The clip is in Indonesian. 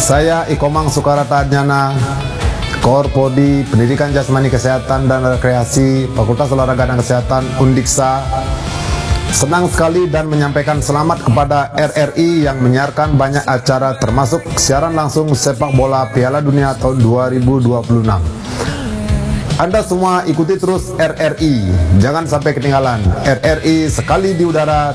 Saya Ikomang Sukaratanyana, Korpodi Pendidikan Jasmani Kesehatan dan Rekreasi, Fakultas Olahraga dan Kesehatan Undiksa, senang sekali dan menyampaikan selamat kepada RRI yang menyiarkan banyak acara termasuk siaran langsung sepak bola Piala Dunia tahun 2026. Anda semua ikuti terus RRI, jangan sampai ketinggalan. RRI sekali di udara